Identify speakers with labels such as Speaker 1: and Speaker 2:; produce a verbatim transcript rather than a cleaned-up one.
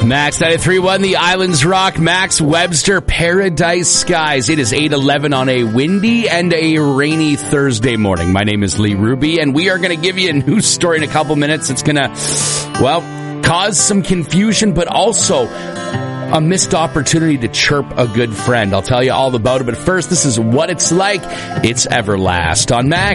Speaker 1: Max ninety-three point one, the Islands Rock, Max Webster, Paradise Skies. It is eight eleven on a windy and a rainy Thursday morning. My name is Lee Ruby, and we are going to give you a news story in a couple minutes. It's going to, well, cause some confusion, but also a missed opportunity to chirp a good friend. I'll tell you all about it, but first, this is what it's like. It's Everlast on Max.